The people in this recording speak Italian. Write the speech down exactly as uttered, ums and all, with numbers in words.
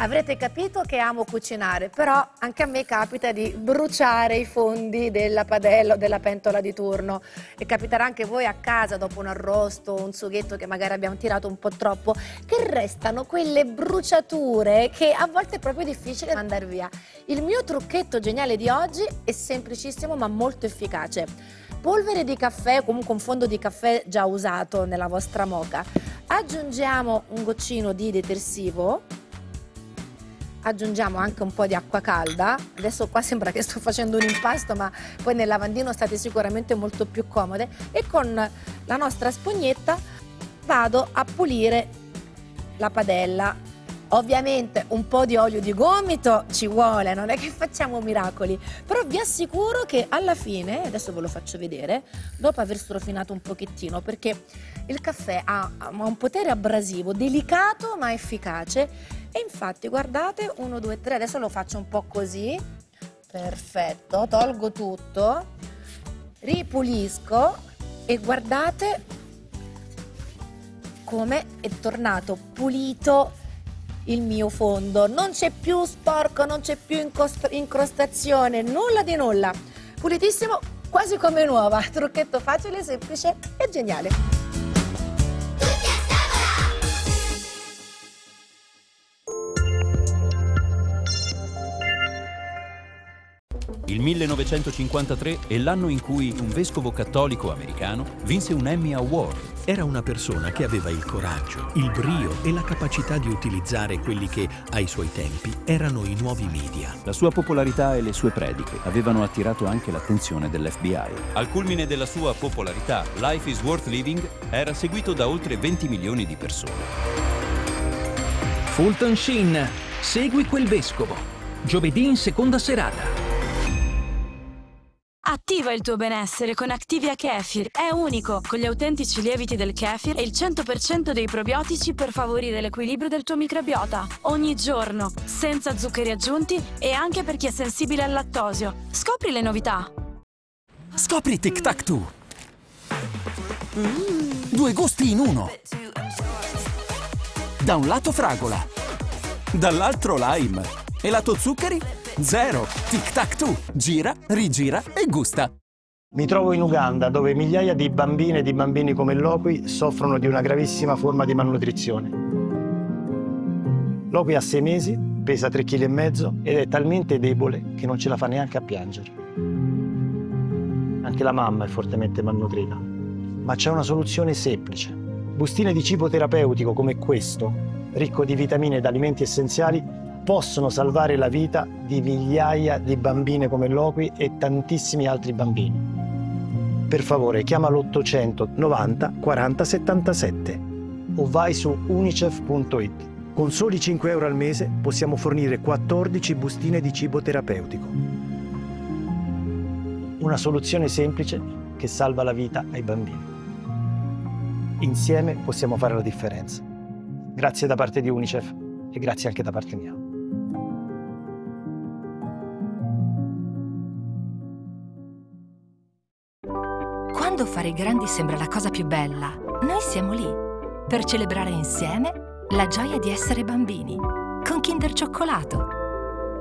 Avrete capito che amo cucinare, però anche a me capita di bruciare i fondi della padella o della pentola di turno, e capiterà anche voi a casa dopo un arrosto, un sughetto che magari abbiamo tirato un po' troppo, che restano quelle bruciature che a volte è proprio difficile mandare via. Il mio trucchetto geniale di oggi è semplicissimo ma molto efficace. Polvere di caffè o comunque un fondo di caffè già usato nella vostra moka. Aggiungiamo un goccino di detersivo. Aggiungiamo anche un po' di acqua calda. Adesso qua sembra che sto facendo un impasto, ma poi nel lavandino state sicuramente molto più comode. E con la nostra spugnetta vado a pulire la padella. Ovviamente un po' di olio di gomito ci vuole, non è che facciamo miracoli, però vi assicuro che alla fine, adesso ve lo faccio vedere, dopo aver strofinato un pochettino, perché il caffè ha, ha un potere abrasivo, delicato ma efficace, e infatti guardate, uno, due, tre, adesso lo faccio un po' così, perfetto, tolgo tutto, ripulisco e guardate come è tornato pulito il mio fondo. Non c'è più sporco, non c'è più incrostazione, nulla di nulla, pulitissimo, quasi come nuova. Trucchetto facile, semplice e geniale. Il millenovecentocinquantatré è l'anno in cui un vescovo cattolico americano vinse un Emmy Award. Era una persona che aveva il coraggio, il brio e la capacità di utilizzare quelli che, ai suoi tempi, erano i nuovi media. La sua popolarità e le sue prediche avevano attirato anche l'attenzione dell'F B I. Al culmine della sua popolarità, Life is Worth Living era seguito da oltre venti milioni di persone. Fulton Sheen, segui quel vescovo. Giovedì in seconda serata. Attiva il tuo benessere con Activia Kefir. È unico, con gli autentici lieviti del kefir e il cento per cento dei probiotici per favorire l'equilibrio del tuo microbiota. Ogni giorno, senza zuccheri aggiunti e anche per chi è sensibile al lattosio. Scopri le novità. Scopri Tic Tac Two. Mm. Due gusti in uno. Da un lato fragola, dall'altro lime. E lato zuccheri? Zero. Tic Tac Two. Gira, rigira e gusta. Mi trovo in Uganda, dove migliaia di bambine e di bambini come Lokwi soffrono di una gravissima forma di malnutrizione. Lokwi ha sei mesi, pesa tre chili e mezzo ed è talmente debole che non ce la fa neanche a piangere. Anche la mamma è fortemente malnutrita. Ma c'è una soluzione semplice. Bustine di cibo terapeutico come questo, ricco di vitamine ed alimenti essenziali, possono salvare la vita di migliaia di bambine come Lokwi e tantissimi altri bambini. Per favore, chiama l'ottocento novanta quaranta settantasette o vai su unicef punto it. Con soli cinque euro al mese possiamo fornire quattordici bustine di cibo terapeutico. Una soluzione semplice che salva la vita ai bambini. Insieme possiamo fare la differenza. Grazie da parte di Unicef e grazie anche da parte mia. Quando fare i grandi sembra la cosa più bella, noi siamo lì per celebrare insieme la gioia di essere bambini con Kinder Cioccolato.